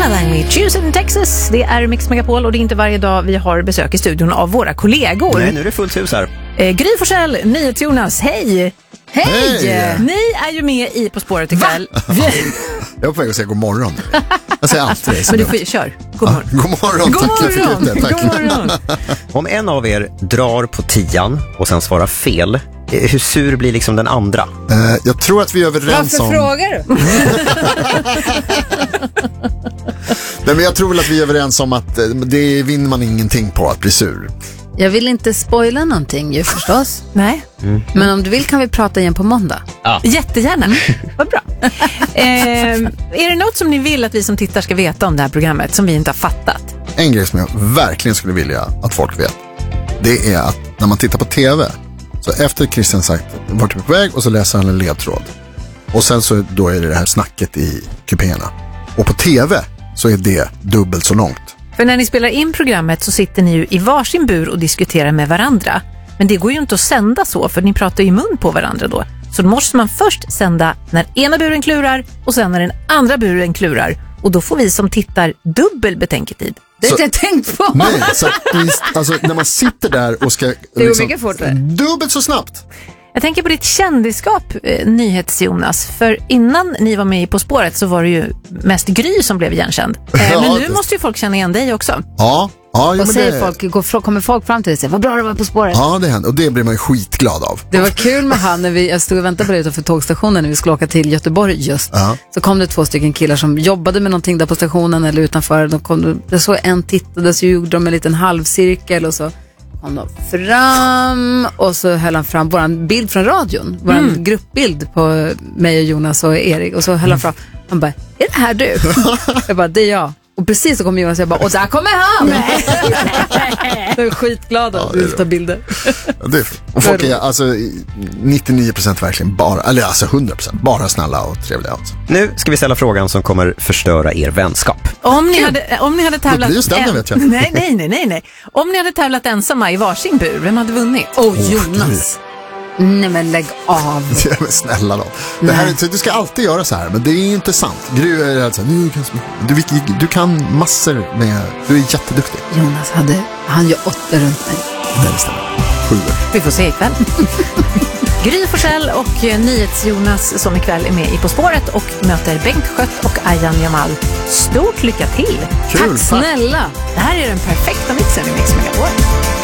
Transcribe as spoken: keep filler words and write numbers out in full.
Timbaland i Houston, Texas. Det är Mix Megapol och det är inte varje dag vi har besök i studion av våra kollegor. Nej, nu är det fullt hus här. eh, Gry Forssell, NyhetsJonas, hej! Hej! Hej! Ni är ju med i På spåret ikväll. Jag är på väg att säga god morgon. Jag säger alltid det. Men du får ju, kör. God morgon. Ja, god morgon, God tack för morgon. det. Tack. God morgon. Om en av er drar på tian och sen svarar fel, eh, hur sur blir liksom den andra? Eh, jag tror att vi är överens Varför om... frågar du? Nej, men jag tror väl att vi är överens om att eh, det vinner man ingenting på att bli sur. Jag vill inte spoila någonting ju förstås. Nej, Men om du vill kan vi prata igen på måndag. jättegärna. Vad bra. eh, Är det något som ni vill att vi som tittar ska veta om det här programmet som vi inte har fattat? En grej som jag verkligen skulle vilja att folk vet, det är att när man tittar på tv, så efter Christian sagt vart är vi på väg, och så läser han en ledtråd. Och sen så då är det det här snacket i kupéerna. Och på tv så är det dubbelt så långt. För när ni spelar in programmet så sitter ni ju i varsin bur och diskuterar med varandra. Men det går ju inte att sända så, för ni pratar ju i mun på varandra då. Så då måste man först sända när ena buren klurar och sen när den andra buren klurar. Och då får vi som tittar dubbel betänketid. Det har Så- jag inte tänkt på. Nej, så att, i- alltså när man sitter där och ska... Det går mycket fortare. Dubbelt så snabbt. Jag tänker på ditt kändisskap, eh, NyhetsJonas. För innan ni var med På spåret så var det ju mest Gry som blev igenkänd. Eh, Ja, men nu det- måste ju folk känna igen dig också. Ja, ja jo, Vad men säger det, folk? Går, kommer folk fram till dig och säger vad bra det var På spåret? Ja, det händer. Och det blir man ju skitglad av. Det var kul med han när vi, jag stod och väntade på det utanför tågstationen när vi skulle åka till Göteborg just. Ja. Så kom det två stycken killar som jobbade med någonting där på stationen eller utanför. De kom, jag såg en tittade, så gjorde de en liten halvcirkel och så kom de fram och så höll han fram våran bild från radion. Våran Mm. gruppbild på mig och Jonas och Erik. Och så höll han fram. Han bara, är det här du? Jag bara, det är jag. Och precis så kom Jonas och jag bara, och där kommer han! Jag är skitglad att det är du tar bilder. Ja, det är, och folk är alltså nittionio procent verkligen bara, eller alltså hundra procent bara snälla och trevliga. Alltså. Nu ska vi ställa frågan som kommer förstöra er vänskap. Om ni hade, om ni hade tävlat... Då blir det stämning, vet jag. Nej, nej, nej, nej, nej. Om ni hade tävlat ensamma i varsin bur, vem hade vunnit? Åh, oh, Jonas. Nej, men lägg av. Ja, men snälla då. Det här, är- du ska alltid göra så här, men det är inte sant. Gry är alltså, nu kan du, du, du kan massor med, du är jätteduktig. Jonas hade, han gör åtta runt mig. Nej, det stämmer. Sju. Vi får se ikväll. Gry Forssell och eh, NyhetsJonas som ikväll är med i På spåret och möter Bengt Skött och Ayhan Jamal. Stort lycka till! Kul. Tack snälla. Det här är den perfekta mixen i Mix Megapol.